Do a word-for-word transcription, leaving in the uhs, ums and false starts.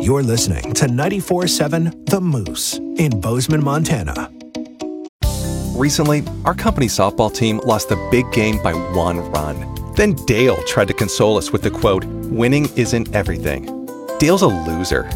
You're listening to ninety-four point seven The Moose in Bozeman, Montana. Recently, our company softball team lost the big game by one run. Then Dale tried to console us with the quote, "Winning isn't everything." Dale's a loser.